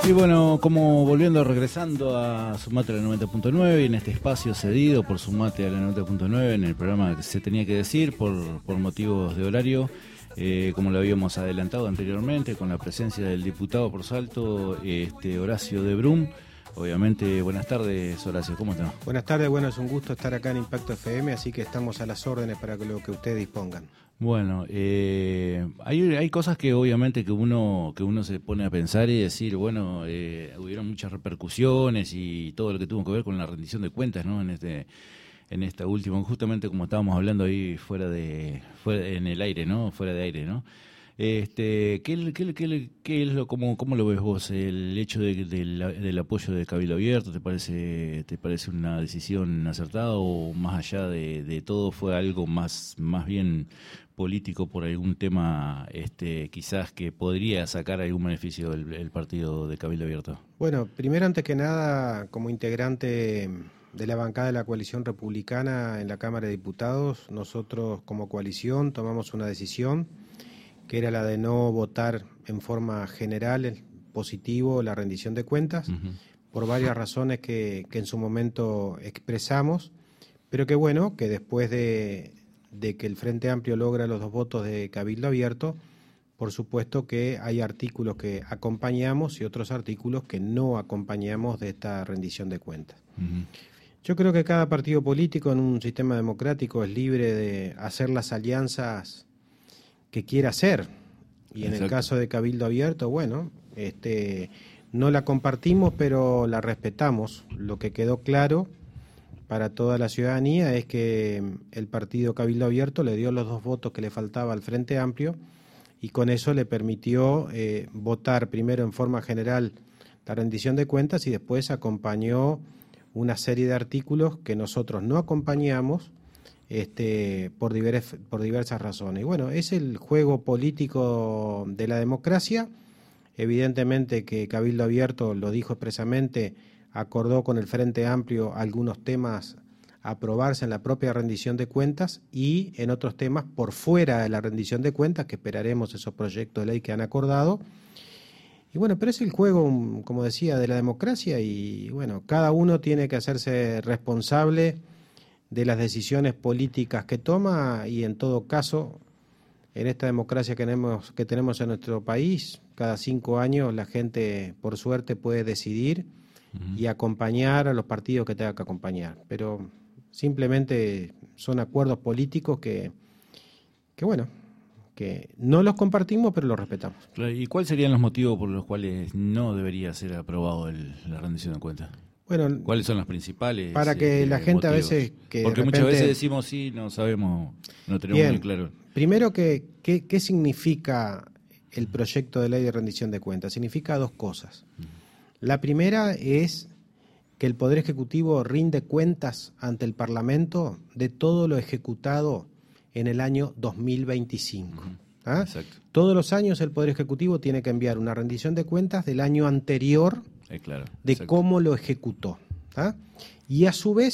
Y bueno, como regresando a Sumate a la 90.9, en este espacio cedido por Sumate a la 90.9, en el programa que se tenía que decir por motivos de horario, como lo habíamos adelantado anteriormente, con la presencia del diputado por Salto, Horacio de Brum. Obviamente, buenas tardes, Horacio, ¿cómo estás? Buenas tardes, bueno, es un gusto estar acá en Impacto FM, así que estamos a las órdenes para lo que ustedes dispongan. Bueno, hay cosas que obviamente que uno se pone a pensar y decir, bueno, hubieron muchas repercusiones y todo lo que tuvo que ver con la rendición de cuentas, ¿no? En esta última, justamente como estábamos hablando ahí fuera en el aire, ¿no? Fuera de aire, ¿no? ¿Qué es cómo lo ves vos el hecho del apoyo de Cabildo Abierto? ¿Te parece una decisión acertada o más allá de todo fue algo más bien político por algún tema quizás que podría sacar algún beneficio el partido de Cabildo Abierto? Bueno, primero, antes que nada, como integrante de la bancada de la coalición republicana en la Cámara de Diputados, nosotros como coalición tomamos una decisión que era la de no votar en forma general positivo la rendición de cuentas, por varias razones que en su momento expresamos, pero que bueno, que después de que el Frente Amplio logra los 2 votos de Cabildo Abierto, por supuesto que hay artículos que acompañamos y otros artículos que no acompañamos de esta rendición de cuentas. Yo creo que cada partido político en un sistema democrático es libre de hacer las alianzas que quiera hacer, y en el caso de Cabildo Abierto, bueno, no la compartimos, pero la respetamos. Lo que quedó claro para toda la ciudadanía es que el partido Cabildo Abierto le dio los 2 votos que le faltaba al Frente Amplio, y con eso le permitió votar primero en forma general la rendición de cuentas y después acompañó una serie de artículos que nosotros no acompañamos, por diversas razones. Y bueno, es el juego político de la democracia. Evidentemente que Cabildo Abierto, lo dijo expresamente, acordó con el Frente Amplio algunos temas a aprobarse en la propia rendición de cuentas y en otros temas por fuera de la rendición de cuentas, que esperaremos esos proyectos de ley que han acordado. Y bueno, pero es el juego, como decía, de la democracia, y bueno, cada uno tiene que hacerse responsable de las decisiones políticas que toma, y en todo caso, en esta democracia que tenemos en nuestro país, cada 5 años la gente, por suerte, puede decidir y acompañar a los partidos que tenga que acompañar. Pero simplemente son acuerdos políticos que bueno, que no los compartimos, pero los respetamos. ¿Y cuáles serían los motivos por los cuales no debería ser aprobado la rendición de cuentas? Bueno, ¿cuáles son los principales? Para que la gente motivos? A veces... Porque muchas veces decimos sí, no sabemos, no tenemos bien, muy claro. Primero, ¿qué significa el proyecto de ley de rendición de cuentas? Significa 2 cosas. La primera es que el Poder Ejecutivo rinde cuentas ante el Parlamento de todo lo ejecutado en el año 2025. ¿Ah? Exacto. Todos los años el Poder Ejecutivo tiene que enviar una rendición de cuentas del año anterior, Claro, de exacto. cómo lo ejecutó. ¿Ah? Y a su vez